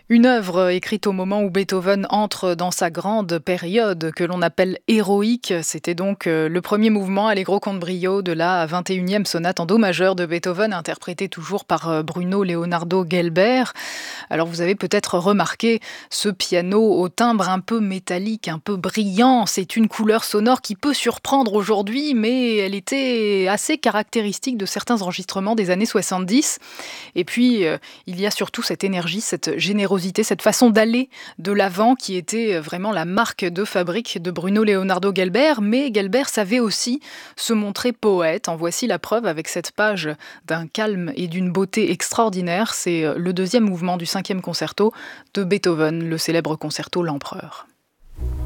Une œuvre écrite au moment où Beethoven entre dans sa grande période que l'on appelle héroïque. C'était donc le premier mouvement Allegro con brio de la 21e sonate en do majeur de Beethoven, interprétée toujours par Bruno Leonardo Gelber. Alors vous avez peut-être remarqué ce piano au timbre un peu métallique, un peu brillant. C'est une couleur sonore qui peut surprendre aujourd'hui, mais elle était assez caractéristique de certains enregistrements des années 70. Et puis, il y a surtout cette énergie, cette générosité, cette façon d'aller de l'avant qui était vraiment la marque de fabrique de Bruno Leonardo Gelber. Mais Gelber savait aussi se montrer poète. En voici la preuve avec cette page d'un calme et d'une beauté extraordinaire. C'est le deuxième mouvement du cinquième concerto de Beethoven, le célèbre concerto L'Empereur.